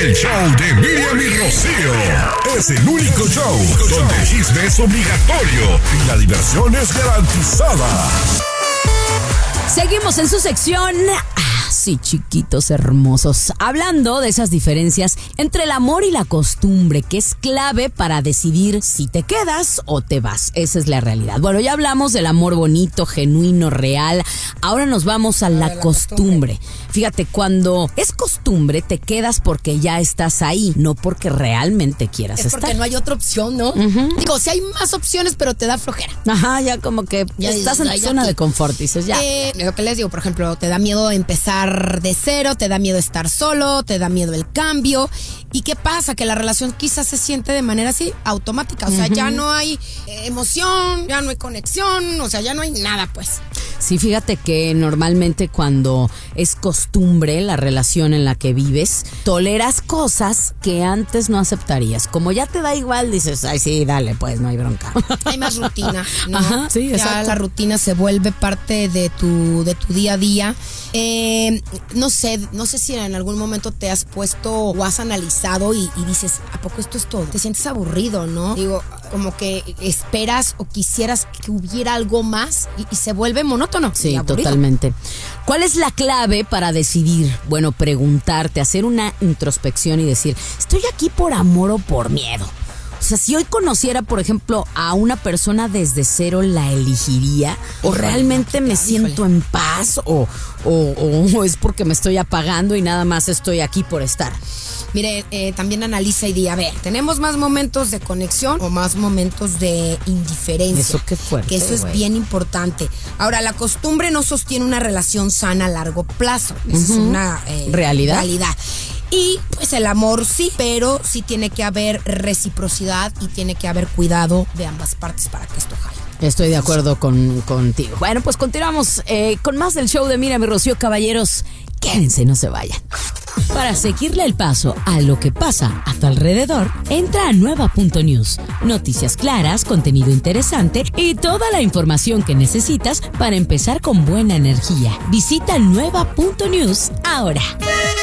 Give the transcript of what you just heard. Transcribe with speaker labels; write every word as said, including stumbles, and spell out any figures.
Speaker 1: El show de Miriam y Rocío es el único show donde el chisme es obligatorio y la diversión es garantizada.
Speaker 2: Seguimos en su sección. Ah, sí, chiquitos hermosos. Hablando de esas diferencias entre el amor y la costumbre, que es clave para decidir si te quedas o te vas. Esa es la realidad. Bueno, ya hablamos del amor bonito, genuino, real. Ahora nos vamos a la, la costumbre. costumbre. Fíjate, cuando es costumbre, te quedas porque ya estás ahí, no porque realmente quieras
Speaker 3: es
Speaker 2: estar.
Speaker 3: Es porque no hay otra opción, ¿no? Uh-huh. Digo, sí hay más opciones, pero te da flojera.
Speaker 2: Ajá, ya como que ya estás ya, en tu zona de confort, dices ya.
Speaker 3: Eh, lo que les digo, por ejemplo, te da miedo empezar de cero, te da miedo estar solo, te da miedo el cambio. ¿Y qué pasa? Que la relación quizás se siente de manera así, automática. O sea, uh-huh. ya no hay eh, emoción, ya no hay conexión, o sea, ya no hay nada, pues.
Speaker 2: Sí, fíjate que normalmente cuando es costumbre la relación en la que vives, toleras cosas que antes no aceptarías. Como ya te da igual, dices, ay, sí, dale, pues, no hay bronca.
Speaker 3: Hay más rutina, ¿no?
Speaker 2: Ajá, sí,
Speaker 3: ya
Speaker 2: exacto.
Speaker 3: La rutina se vuelve parte de tu, de tu día a día. Eh, no sé, no sé si en algún momento te has puesto o has analizado y, y dices, ¿a poco esto es todo? Te sientes aburrido, ¿no? Digo, como que esperas o quisieras que hubiera algo más y, y se vuelve monótono.
Speaker 2: Sí, totalmente. ¿Cuál es la clave para decidir? Bueno, preguntarte, hacer una introspección y decir, ¿estoy aquí por amor o por miedo? O sea, si hoy conociera, por ejemplo, a una persona desde cero, ¿la elegiría? ¿O híjole, realmente me siento en paz? ¿O, o, o es porque me estoy apagando y nada más estoy aquí por estar?
Speaker 3: Mire, eh, también analiza y di, a ver, ¿tenemos más momentos de conexión o más momentos de indiferencia?
Speaker 2: Eso qué fuerte,
Speaker 3: que eso es
Speaker 2: wey.
Speaker 3: bien importante. Ahora, la costumbre no sostiene una relación sana a largo plazo. Esa uh-huh. es una eh,
Speaker 2: realidad.
Speaker 3: realidad. Y pues el amor sí, pero sí tiene que haber reciprocidad y tiene que haber cuidado de ambas partes para que esto jale.
Speaker 2: Estoy de acuerdo con, contigo. Bueno, pues continuamos eh, con más del show de Miriam y Rocío. Caballeros, quédense, no se vayan. Para seguirle el paso a lo que pasa a tu alrededor, entra a nueva punto news. Noticias claras, contenido interesante y toda la información que necesitas para empezar con buena energía. Visita nueva punto news ahora.